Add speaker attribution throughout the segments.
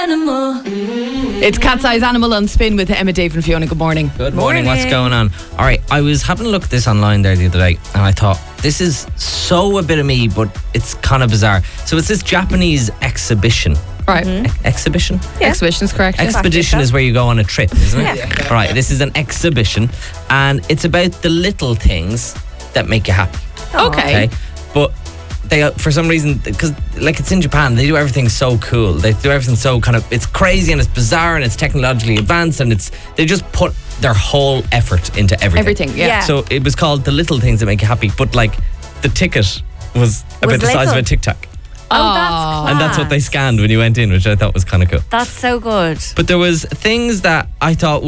Speaker 1: It's Cat's Eyes Animal on Spin with Emma, Dave and Fiona. Good morning.
Speaker 2: Good morning. What's going on? All right, I was having a look at this online there the other day, and I thought, this is so a bit of me, but it's kind of bizarre. So it's this Japanese exhibition.
Speaker 1: Right.
Speaker 2: Exhibition?
Speaker 1: Yeah. Exhibition's correct.
Speaker 2: Expedition is where you go on a trip, isn't it?
Speaker 1: Yeah.
Speaker 2: All right, this is an exhibition, and it's about the little things that make you happy.
Speaker 1: Okay.
Speaker 2: But they, for some reason, because like it's in Japan, they do everything so cool. They do everything so kind of, it's crazy and it's bizarre and it's technologically advanced, and they just put their whole effort into everything.
Speaker 1: Yeah.
Speaker 2: So it was called The Little Things That Make You Happy, but like the ticket was about the size of a Tic Tac.
Speaker 3: Oh, that's class.
Speaker 2: And that's what they scanned when you went in, which I thought was kind of cool.
Speaker 3: That's so good.
Speaker 2: But there was things that I thought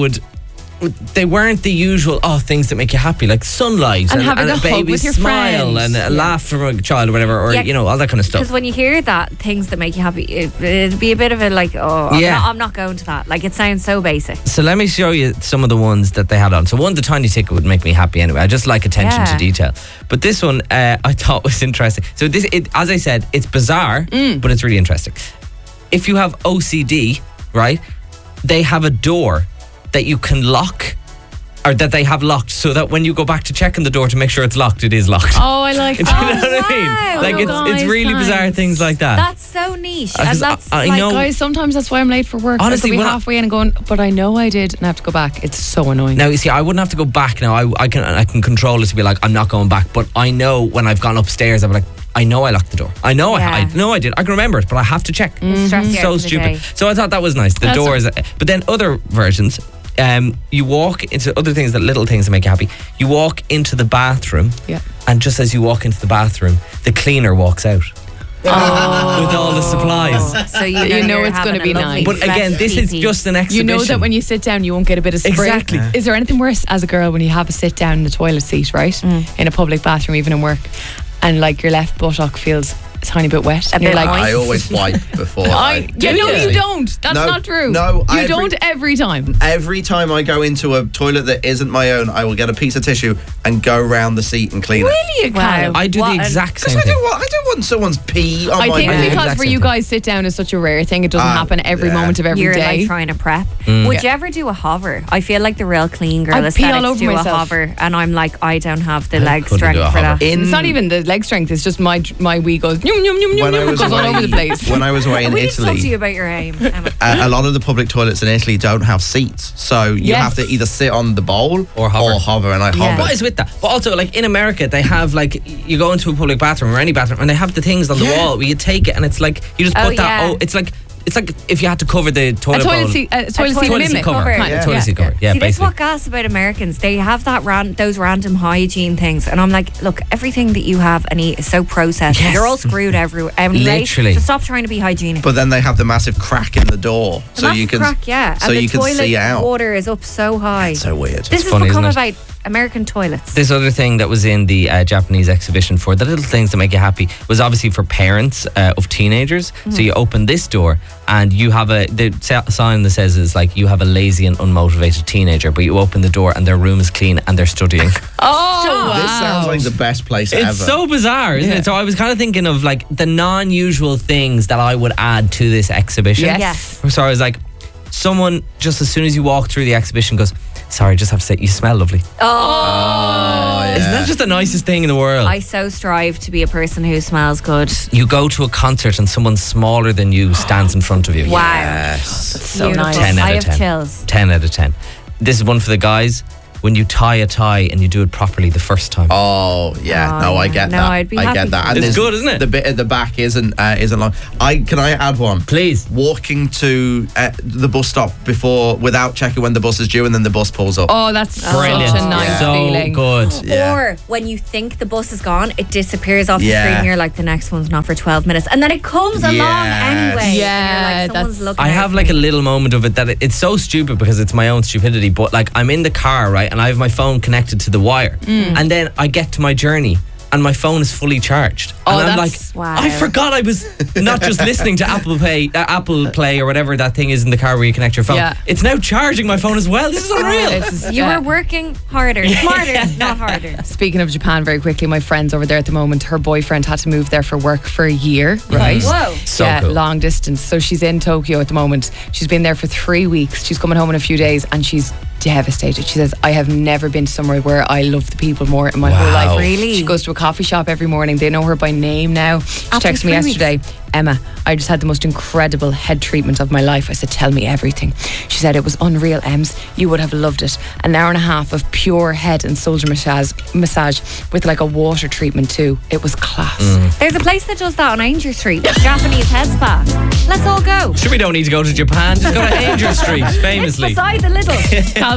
Speaker 2: they weren't the usual things that make you happy, like sunlight
Speaker 1: and having a hug
Speaker 2: baby
Speaker 1: with your
Speaker 2: smile
Speaker 1: friends.
Speaker 2: and a laugh from a child or whatever, or all that kind of stuff.
Speaker 3: Because when you hear that, things that make you happy, it'd be a bit of a like, I'm not going to that. Like, it sounds so basic.
Speaker 2: So let me show you some of the ones that they had on. So one, the tiny ticket would make me happy anyway. I just like attention to detail. But this one I thought was interesting. So this, as I said, it's bizarre, but it's really interesting. If you have OCD, right, they have a door that you can lock, or that they have locked, so that when you go back to checking the door to make sure it's locked, it is locked.
Speaker 1: Oh, I like
Speaker 2: Do you
Speaker 1: that.
Speaker 2: know what I mean? Like, it's really bizarre things like that.
Speaker 3: That's so niche. And
Speaker 2: 'Cause
Speaker 3: that's
Speaker 2: I
Speaker 3: like,
Speaker 2: know.
Speaker 1: Guys, sometimes that's why I'm late for work.
Speaker 2: Honestly,
Speaker 1: I could be
Speaker 2: when
Speaker 1: halfway in and going, but I know I did, and I have to go back. It's so annoying.
Speaker 2: Now, you see, I wouldn't have to go back now. I can control it to be like, I'm not going back. But I know when I've gone upstairs, I'm like, I know I locked the door. I know I know I did. I can remember it, but I have to check.
Speaker 3: stress you out
Speaker 2: So
Speaker 3: for the
Speaker 2: stupid.
Speaker 3: day.
Speaker 2: So I thought that was nice. The
Speaker 1: That's
Speaker 2: doors. But then other versions, you walk into other things, that little things that make you happy. You walk into the bathroom, and just as you walk into the bathroom, the cleaner walks out. With all the supplies.
Speaker 3: So you
Speaker 1: know
Speaker 3: you're
Speaker 1: it's
Speaker 3: having
Speaker 1: gonna be
Speaker 3: a lovely
Speaker 1: nice.
Speaker 2: But again, this is
Speaker 3: PP.
Speaker 2: just an
Speaker 1: You
Speaker 2: exhibition.
Speaker 1: know that when you sit down, you won't get a bit of spray.
Speaker 2: Exactly.
Speaker 1: Is there anything worse as a girl when you have a sit down in the toilet seat, right? In a public bathroom, even in work, and like your left buttock feels a tiny bit wet. And you're like,
Speaker 4: I always wipe before.
Speaker 1: you don't. That's
Speaker 4: No,
Speaker 1: not true.
Speaker 4: no,
Speaker 1: you don't every time.
Speaker 4: Every time I go into a toilet that isn't my own, I will get a piece of tissue and go around the seat and clean it.
Speaker 1: Really,
Speaker 3: Wow.
Speaker 2: I do
Speaker 3: What
Speaker 2: the
Speaker 3: an-
Speaker 2: exact
Speaker 4: Because
Speaker 2: same
Speaker 4: I
Speaker 2: thing.
Speaker 4: don't want someone's pee on
Speaker 1: I
Speaker 4: my
Speaker 1: think
Speaker 4: bed.
Speaker 1: because
Speaker 2: exact
Speaker 1: for
Speaker 2: same
Speaker 1: you
Speaker 2: thing.
Speaker 1: guys, sit down is such a rare thing. It doesn't happen every
Speaker 4: yeah.
Speaker 1: moment of every
Speaker 3: You're
Speaker 1: day.
Speaker 3: like trying to prep. Would you ever do a hover? I feel like the real clean girl
Speaker 1: I'd pee all
Speaker 3: aesthetics
Speaker 1: over
Speaker 3: do a
Speaker 1: myself.
Speaker 3: hover, and I'm like, I don't have the leg
Speaker 2: couldn't
Speaker 3: strength
Speaker 2: do a
Speaker 3: for
Speaker 2: hover.
Speaker 3: that.
Speaker 1: It's not even the leg strength. It's just my wee goes yum yum yum yum
Speaker 4: When I
Speaker 1: yum. It
Speaker 4: was
Speaker 1: goes all over the place.
Speaker 4: When I was away in
Speaker 3: We need to talk to you
Speaker 4: Italy,
Speaker 3: about your aim, Emma.
Speaker 4: a lot of the public toilets in Italy don't have seats, so you
Speaker 1: Yes.
Speaker 4: have to either sit on the bowl
Speaker 2: Or hover.
Speaker 4: and I hover.
Speaker 2: What is with that? But also, like in America, they have like, you go into a public bathroom or any bathroom, and they have the things on the wall where you take it, and it's like you just put that.
Speaker 3: yeah.
Speaker 2: Oh, it's like if you had to cover the
Speaker 1: A
Speaker 2: toilet
Speaker 1: toilet
Speaker 2: bowl.
Speaker 1: seat, toilet seat
Speaker 3: toilet
Speaker 2: Toilet seat
Speaker 1: limit.
Speaker 2: cover.
Speaker 3: cover.
Speaker 2: Kind of, toilet seat cover. Yeah,
Speaker 3: See, this is
Speaker 2: basically.
Speaker 3: what gas about Americans. They have that those random hygiene things, and I'm like, look, everything that you have and eat is so processed.
Speaker 2: Yes.
Speaker 3: You're all screwed everywhere. Anyway,
Speaker 2: Literally.
Speaker 3: So stop trying to be hygienic.
Speaker 4: But then they have the massive crack in the door,
Speaker 3: The
Speaker 4: so
Speaker 3: massive
Speaker 4: you can
Speaker 3: crack,
Speaker 4: so
Speaker 3: and the
Speaker 4: you can
Speaker 3: toilet
Speaker 4: see out.
Speaker 3: water is up so high.
Speaker 4: It's so weird.
Speaker 3: This has
Speaker 2: funny,
Speaker 3: become
Speaker 2: isn't it?
Speaker 3: about American toilets.
Speaker 2: This other thing that was in the Japanese exhibition for the little things that make you happy was obviously for parents of teenagers. So you open this door and you have the sign that says is like, you have a lazy and unmotivated teenager, but you open the door and their room is clean and they're studying.
Speaker 1: Oh, wow.
Speaker 4: This sounds like the best place ever.
Speaker 2: It's so bizarre, isn't it? So I was kind of thinking of like the non-usual things that I would add to this exhibition.
Speaker 1: Yes.
Speaker 2: So I was like, someone just as soon as you walk through the exhibition goes, sorry, I just have to say, you smell lovely.
Speaker 4: yeah.
Speaker 2: Isn't that just the nicest thing in the world?
Speaker 3: I so strive to be a person who smells good.
Speaker 2: You go to a concert and someone smaller than you stands in front of you.
Speaker 3: Wow.
Speaker 4: Yes.
Speaker 1: so
Speaker 3: Beautiful.
Speaker 1: nice.
Speaker 2: 10 out
Speaker 3: I
Speaker 2: of
Speaker 3: have
Speaker 2: 10.
Speaker 3: chills.
Speaker 2: 10 out of 10. This is one for the guys. When you tie a tie and you do it properly the first time.
Speaker 4: Oh yeah,
Speaker 3: Oh,
Speaker 4: no, I
Speaker 3: yeah.
Speaker 4: get
Speaker 3: No,
Speaker 4: that.
Speaker 3: I'd be
Speaker 4: I
Speaker 3: happy
Speaker 4: get that.
Speaker 3: for
Speaker 4: And
Speaker 2: It's
Speaker 4: there's-
Speaker 2: good, isn't it?
Speaker 4: The bit at the back isn't long. Can I add one?
Speaker 2: Please.
Speaker 4: Walking to the bus stop without checking when the bus is due, and then the bus pulls up.
Speaker 1: Oh, that's
Speaker 2: Brilliant.
Speaker 1: such a nice
Speaker 2: So
Speaker 1: feeling.
Speaker 2: good.
Speaker 4: Yeah.
Speaker 3: Or when you think the bus is gone, it disappears off the
Speaker 4: Yeah.
Speaker 3: screen and you're like, the next one's not for 12 minutes. And then it comes along
Speaker 4: Yes.
Speaker 3: anyway.
Speaker 1: Yeah,
Speaker 3: and you're like, someone's
Speaker 1: that's-
Speaker 3: looking
Speaker 2: I
Speaker 3: out
Speaker 2: have
Speaker 3: for
Speaker 2: like a
Speaker 3: me.
Speaker 2: little moment of it that it's so stupid because it's my own stupidity, but like I'm in the car, right, and I have my phone connected to the wire, and then I get to my journey and my phone is fully charged.
Speaker 1: Oh,
Speaker 2: and I'm like,
Speaker 1: that's-
Speaker 3: wow.
Speaker 2: I forgot I was not just listening to Apple Play or whatever that thing is in the car where you connect your phone.
Speaker 1: Yeah.
Speaker 2: It's now charging my phone as well. This is unreal.
Speaker 3: You were working harder, smarter, not harder.
Speaker 1: Speaking of Japan, very quickly, my friend's over there at the moment. Her boyfriend had to move there for work for a year, right?
Speaker 3: Whoa.
Speaker 2: So
Speaker 1: yeah,
Speaker 2: cool.
Speaker 1: long distance. So she's in Tokyo at the moment. She's been there for 3 weeks. She's coming home in a few days and she's devastated. She says, I have never been somewhere where I love the people more in my whole
Speaker 2: Wow.
Speaker 1: life.
Speaker 3: Really?
Speaker 1: She goes to a coffee shop every morning. They know her by name now. She
Speaker 3: After
Speaker 1: texted me
Speaker 3: 3 weeks.
Speaker 1: yesterday, Emma, I just had the most incredible head treatment of my life. I said, tell me everything. She said, it was unreal, Ems. You would have loved it. An hour and a half of pure head and shoulder massage with like a water treatment too. It was class.
Speaker 3: There's a place that does that on Angel Street, Japanese head spa. Let's all go.
Speaker 2: Sure, we don't need to go to Japan. Just go to Angel Street, famously.
Speaker 3: Beside the little.